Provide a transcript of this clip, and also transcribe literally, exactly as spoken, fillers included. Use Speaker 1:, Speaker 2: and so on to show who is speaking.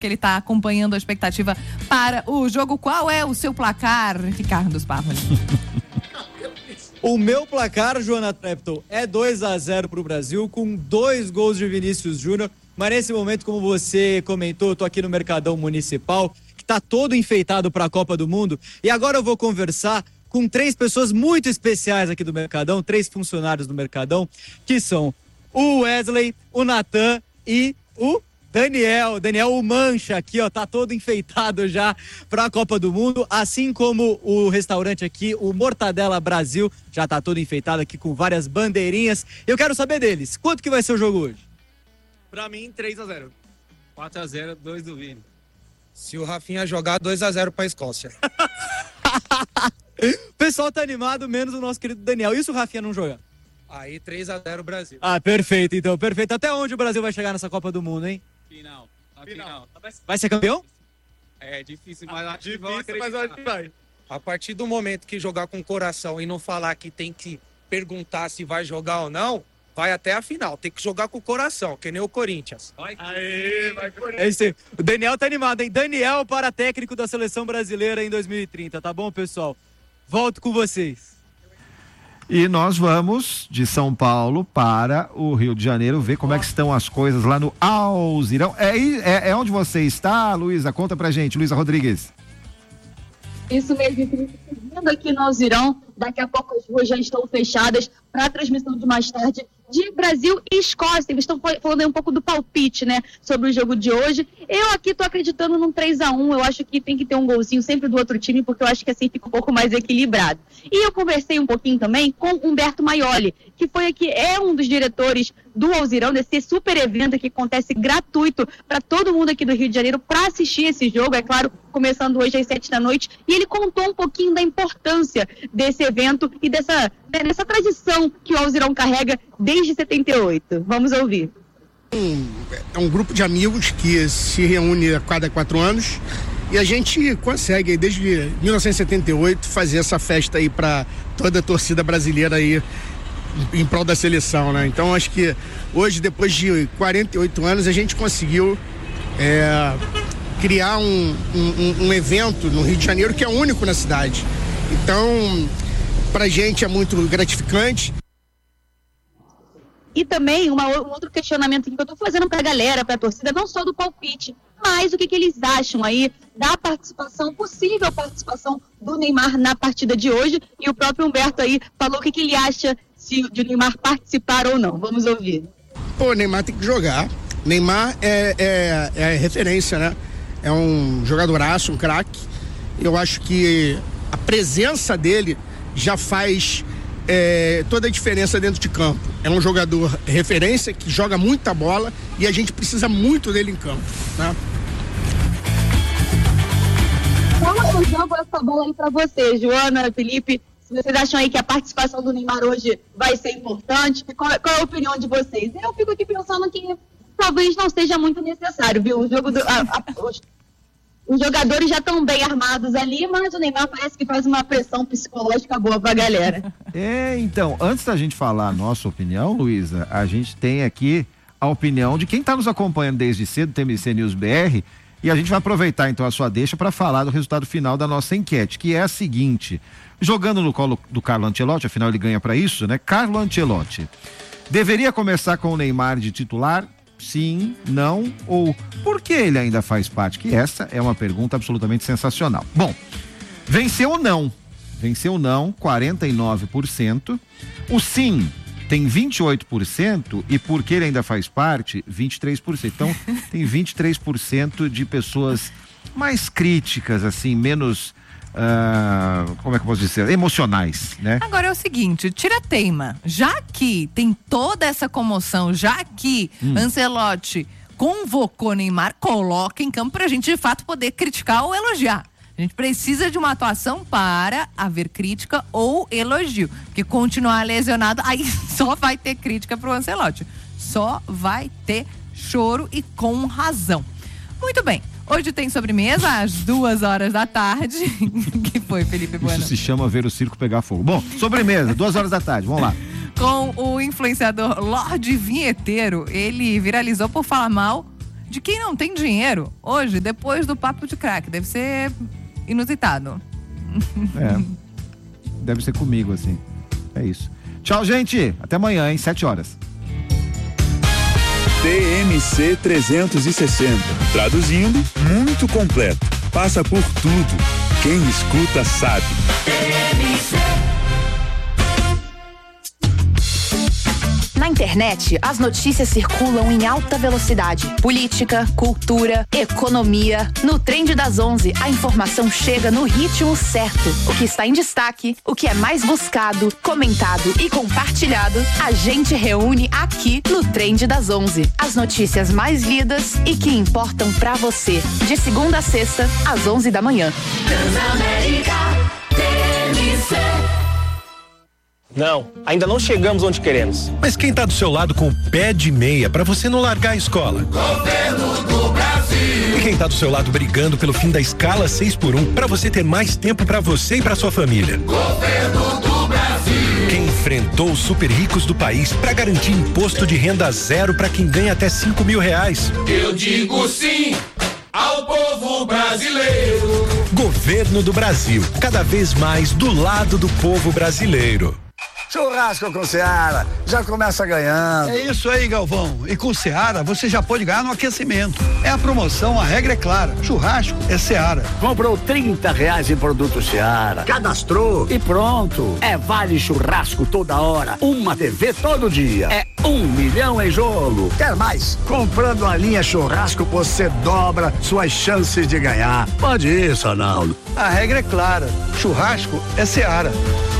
Speaker 1: que ele está acompanhando a expectativa para o jogo. Qual é o seu placar, Ricardo Sparoli?
Speaker 2: O meu placar, Joana Trepton, é dois a zero pro Brasil, com dois gols de Vinícius Júnior. Mas nesse momento, como você comentou, eu tô aqui no Mercadão Municipal, que tá todo enfeitado para a Copa do Mundo. E agora eu vou conversar com três pessoas muito especiais aqui do Mercadão, três funcionários do Mercadão, que são o Wesley, o Natan e o Daniel. Daniel, o Mancha aqui, ó, tá todo enfeitado já para a Copa do Mundo, assim como o restaurante aqui, o Mortadela Brasil, já tá todo enfeitado aqui com várias bandeirinhas. Eu quero saber deles, quanto que vai ser o jogo hoje?
Speaker 3: Pra mim, três a zero. quatro a zero, dois do Vini.
Speaker 4: Se o Rafinha jogar, dois a zero pra Escócia.
Speaker 2: O pessoal tá animado, menos o nosso querido Daniel. E se o Rafinha não jogar?
Speaker 4: Aí, três a zero Brasil.
Speaker 2: Ah, perfeito, então, perfeito. Até onde o Brasil vai chegar nessa Copa do Mundo, hein?
Speaker 3: Final. A final.
Speaker 2: Vai ser campeão?
Speaker 3: É difícil, mas acho que
Speaker 4: Difícil,
Speaker 3: vão
Speaker 4: mas acho que vai. A partir do momento que jogar com o coração e não falar que tem que perguntar se vai jogar ou não, vai até a final. Tem que jogar com o coração, que nem o Corinthians.
Speaker 3: Vai.
Speaker 2: Aê, vai Corinthians. É isso aí. O Daniel tá animado, hein? Daniel para técnico da Seleção Brasileira em dois mil e trinta, tá bom, pessoal? Volto com vocês.
Speaker 5: E nós vamos de São Paulo para o Rio de Janeiro ver como é que estão as coisas lá no Alzirão. É, é, é onde você está, Luísa? Conta pra gente, Luísa Rodrigues.
Speaker 6: Isso mesmo, vindo aqui no Alzirão, daqui a pouco as ruas já estão fechadas para a transmissão de mais tarde de Brasil e Escócia. Eles estão falando aí um pouco do palpite, né, sobre o jogo de hoje. Eu aqui tô acreditando num três a um, eu acho que tem que ter um golzinho sempre do outro time, porque eu acho que assim fica um pouco mais equilibrado. E eu conversei um pouquinho também com Humberto Maioli, que foi aqui, é um dos diretores do Alzirão, desse super evento que acontece gratuito para todo mundo aqui do Rio de Janeiro para assistir esse jogo, é claro, começando hoje às sete da noite, e ele contou um pouquinho da importância desse evento e dessa, dessa tradição que o Alzirão carrega desde setenta e oito. Vamos ouvir.
Speaker 7: Um, é um grupo de amigos que se reúne a cada quatro anos e a gente consegue, desde mil novecentos e setenta e oito, fazer essa festa aí para toda a torcida brasileira aí em prol da seleção, né? Então acho que hoje, depois de quarenta e oito anos, a gente conseguiu é, criar um, um, um evento no Rio de Janeiro que é único na cidade. Então, pra gente é muito gratificante.
Speaker 6: E também uma, um outro questionamento que eu estou fazendo para a galera, para a torcida, não só do palpite, mas o que, que eles acham aí da participação, possível participação do Neymar na partida de hoje. E o próprio Humberto aí falou o que, que ele acha se de Neymar participar ou não. Vamos ouvir.
Speaker 7: Pô, Neymar tem que jogar. Neymar é, é, é referência, né? É um jogadoraço, um craque. Eu acho que a presença dele já faz é, toda a diferença dentro de campo. É um jogador referência que joga muita bola e a gente precisa muito dele em campo, né?
Speaker 6: Então eu jogo essa bola aí para vocês, Joana, Felipe. Se vocês acham aí que a participação do Neymar hoje vai ser importante, qual, qual é a opinião de vocês? Eu fico aqui pensando que talvez não seja muito necessário, viu? O jogo do, a, a, os, os jogadores já estão bem armados ali, mas o Neymar parece que faz uma pressão psicológica boa pra galera.
Speaker 5: É, então, antes da gente falar a nossa opinião, Luísa, a gente tem aqui a opinião de quem está nos acompanhando desde cedo, T M C News B R, e a gente vai aproveitar então a sua deixa para falar do resultado final da nossa enquete, que é a seguinte: jogando no colo do Carlo Ancelotti, afinal ele ganha para isso, né? Carlo Ancelotti deveria começar com o Neymar de titular? Sim, não, ou por que ele ainda faz parte? Que essa é uma pergunta absolutamente sensacional. Bom, venceu o não, venceu o não, quarenta e nove por cento, o sim tem vinte e oito por cento e por que ele ainda faz parte, vinte e três por cento. Então, tem vinte e três por cento de pessoas mais críticas, assim, menos... Uh, como é que eu posso dizer? Emocionais, né?
Speaker 1: Agora é o seguinte, tira a teima. Já que tem toda essa comoção, já que hum. Ancelotti convocou Neymar, coloca em campo pra gente de fato poder criticar ou elogiar. A gente precisa de uma atuação para haver crítica ou elogio. Porque continuar lesionado, aí só vai ter crítica pro Ancelotti. Só vai ter choro e com razão. Muito bem. Hoje tem sobremesa às duas horas da tarde. Que foi, Felipe Bueno?
Speaker 5: Isso se chama ver o circo pegar fogo. Bom, sobremesa, duas horas da tarde, vamos lá.
Speaker 1: Com o influenciador Lorde Vinheteiro, ele viralizou por falar mal de quem não tem dinheiro hoje, depois do papo de crack. Deve ser inusitado.
Speaker 5: É. Deve ser comigo, assim. É isso. Tchau, gente. Até amanhã, hein? Sete horas.
Speaker 8: T M C trezentos e sessenta. Traduzindo, muito completo. Passa por tudo. Quem escuta sabe. T M C.
Speaker 9: Na internet, as notícias circulam em alta velocidade. Política, cultura, economia. No Trend das onze, a informação chega no ritmo certo. O que está em destaque, o que é mais buscado, comentado e compartilhado, a gente reúne aqui no Trend das onze. As notícias mais lidas e que importam pra você. De segunda a sexta, às onze da manhã.
Speaker 10: Transamérica, T M C. Não, ainda não chegamos onde queremos.
Speaker 11: Mas quem tá do seu lado com o pé de meia pra você não largar a escola?
Speaker 10: Governo do Brasil.
Speaker 11: E quem tá do seu lado brigando pelo fim da escala seis por um pra você ter mais tempo pra você e pra sua família?
Speaker 10: Governo do Brasil.
Speaker 11: Quem enfrentou os super ricos do país pra garantir imposto de renda zero pra quem ganha até cinco mil reais?
Speaker 10: Eu digo sim ao povo brasileiro.
Speaker 11: Governo do Brasil, cada vez mais do lado do povo brasileiro.
Speaker 12: Churrasco com Seara, já começa ganhando.
Speaker 13: É isso aí, Galvão. E com Seara, você já pode ganhar no aquecimento. É a promoção, a regra é clara. Churrasco é Seara.
Speaker 12: Comprou trinta reais em produto Seara. Cadastrou e pronto. É vale churrasco toda hora. Uma T V todo dia. É um milhão em jogo. Quer mais? Comprando a linha churrasco, você dobra suas chances de ganhar. Pode isso, Arnaldo.
Speaker 13: A regra é clara. Churrasco é Seara.